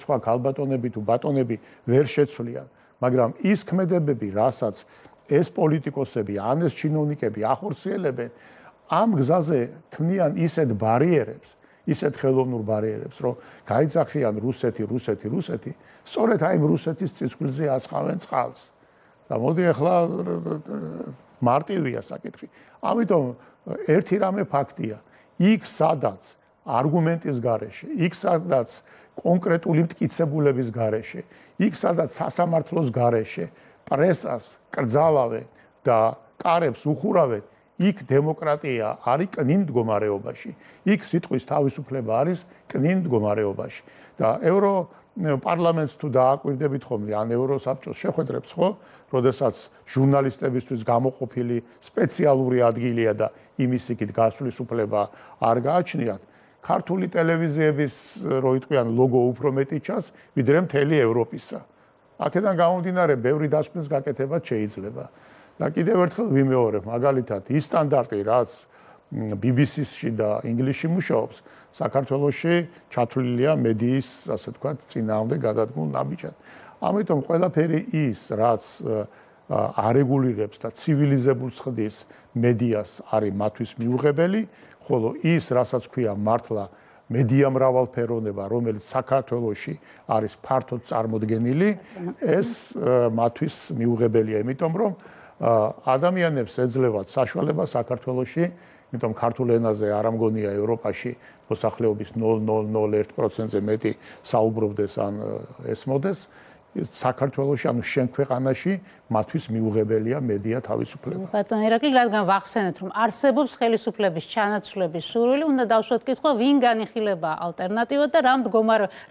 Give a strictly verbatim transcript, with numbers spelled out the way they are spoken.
სხვა ქალბატონები თუ ბატონები ვერ შეცვლიან, მაგრამ ის ქმედებები, რასაც ეს პოლიტიკოსები, ან ეს ჩინოვნიკები ახორციელებენ, ამ გზაზე ქმნიან ისეთ ბარიერებს, ისეთ ხელოვნურ ბარიერებს, რომ გაიძახიან რუსეთი, რუსეთი, რუსეთი, სწორედ აი რუსეთის წისქვილზე ასხავენ წყალს. და მოდი ახლა მარტივია საკითხი. ამიტომ ერთი რამე ფაქტია, იქ სადაც არგუმენტის გარეშე, იქ სადაც კონკრეტული მტკიცებულების გარეშე, იქ სადაც სასამართლოს გარეშე პრესას კრძალავენ და კარებს უხურავენ, იქ დემოკრატია არის კნინ მდგომარეობაში. იქ სიტყვის თავისუფლება არის კნინ მდგომარეობაში. და ევროპარლამენტს თუ დააკვირდებით ხოლმე, ან ევროსაბჭოს შეხვედრებს, ხო, როდესაც ჟურნალისტებისთვის გამოყოფილი სპეციალური ადგილია და იმის იქით გასვლის უფლება არ გააჩნიათ, ქართული ტელევიზიების, რო იტყვიან, ლოგო უფრო მეტი ჩანს, ვიდრე მთელი ევროპისა. აქედან გამომდინარე, ბევრი დასკვნის გაკეთებაც შეიძლება. და კიდევ ერთხელ ვიმეორებ, მაგალითად, ის სტანდარტი, რაც ბი ბი სი-ში და ინგლისში მუშაობს, საქართველოში ჩათვლილია მედიის, ასე ვთქვათ, წინააღმდეგ გადადგმულ ნაბიჯად. ამიტომ ყველაფერი ის, რაც არეგულირებს და ცივილიზებულს ხდის მედიას, არის მათთვის მიუღებელი, ხოლო ის, რასაც ქვია მართლა მედია მრავალფეროვნება, რომელიც საქართველოში არის ფართოდ წარმოდგენილი, ეს მათთვის მიუღებელია, იმიტომ რომ ადამიანებს ეძლევათ საშუალება საქართველოში, იმიტომ ქართულ ენაზე არ ამგონია ევროპაში მოსახლეობის ნულ ნულ ნულ ერთ პროცენტზე მეტი საუბრობდეს ან ესმოდეს. საქართველოში, ანუ შენ ქვეყანაში მათთვის მიუღებელია მედია თავისუფლება. ბატონ ირაკლი, რადგან ვახსენეთ, რომ არსებობს ხელისუფლების ჩანაცვლების სურვილი, უნდა დავსვათ კითხვა, ვინ განიხილება ალტერნატივად და რა მდგომარეობა